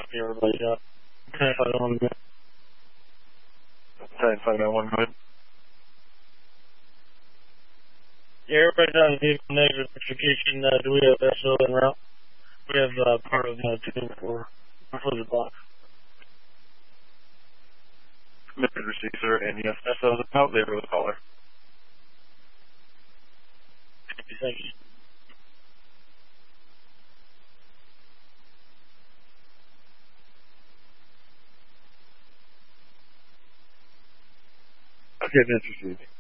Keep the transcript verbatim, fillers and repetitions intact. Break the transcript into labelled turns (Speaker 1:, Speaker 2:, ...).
Speaker 1: copy everybody up. ten five nine one, go ahead. ten five nine one, go ahead. Yeah, everybody's on the vehicle negative notification. Uh, do we have S O en route? We have uh, part of uh, two for for the block. Mister Receive, sir, and yes, S O is out there with the caller. Thank you, thank you. Okay, Mister Receive.